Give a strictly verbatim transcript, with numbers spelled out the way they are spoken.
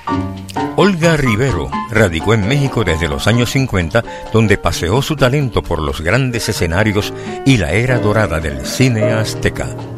Olga Rivero radicó en México desde los años cincuenta, donde paseó su talento por los grandes escenarios y la era dorada del cine azteca.